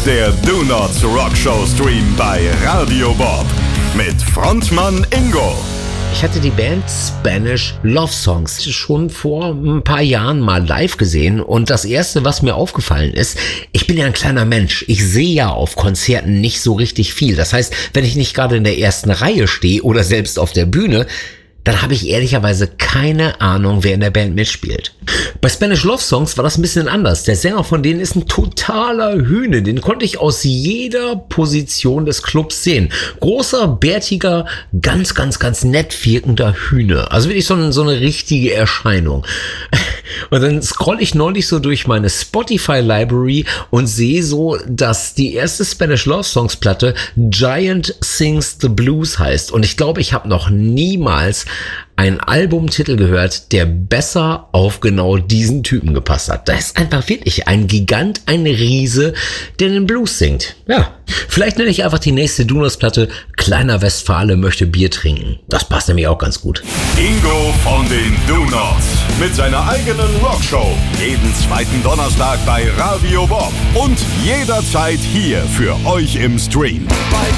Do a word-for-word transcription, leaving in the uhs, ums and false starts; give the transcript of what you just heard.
der Do Nots Rock Show Stream bei Radio Bob mit Frontmann Ingo. Ich hatte die Band Spanish Love Songs schon vor ein paar Jahren mal live gesehen und das erste, was mir aufgefallen ist, ich bin ja ein kleiner Mensch. Ich sehe ja auf Konzerten nicht so richtig viel. Das heißt, wenn ich nicht gerade in der ersten Reihe stehe oder selbst auf der Bühne, dann habe ich ehrlicherweise keine Ahnung, wer in der Band mitspielt. Bei Spanish Love Songs war das ein bisschen anders. Der Sänger von denen ist ein totaler Hühne. Den konnte ich aus jeder Position des Clubs sehen. Großer, bärtiger, ganz, ganz, ganz nett wirkender Hühne. Also wirklich so, ein, so eine richtige Erscheinung. Und dann scroll ich neulich so durch meine Spotify-Library und sehe so, dass die erste Spanish Love Songs Platte Giant Sings the Blues heißt. Und ich glaube, ich habe noch niemals einen Albumtitel gehört, der besser auf genau diesen Typen gepasst hat. Da ist einfach wirklich ein Gigant, ein Riese, der den Blues singt. Ja, vielleicht nenne ich einfach die nächste Do Nots Platte Kleiner Westfale möchte Bier trinken. Das passt nämlich auch ganz gut. Ingo von den Do Nots mit seiner eigenen Rockshow. Jeden zweiten Donnerstag bei Radio Bob und jederzeit hier für euch im Stream.